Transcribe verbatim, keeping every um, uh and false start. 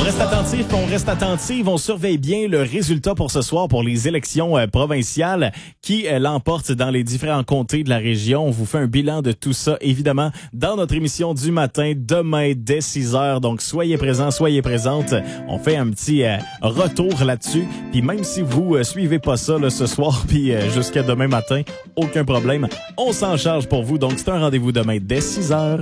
reste attentif, on reste attentif, on surveille bien le résultat pour ce soir pour les élections euh, provinciales qui euh, l'emportent dans les différents comtés de la région. On vous fait un bilan de tout ça, évidemment, dans notre émission du matin, demain dès six heures. Donc, soyez présents, soyez présentes. On fait un petit euh, retour là-dessus. Puis même si vous euh, suivez pas ça là, ce soir, puis euh, jusqu'à demain matin, aucun problème. On s'en charge pour vous. Donc, c'est un rendez-vous demain dès six heures.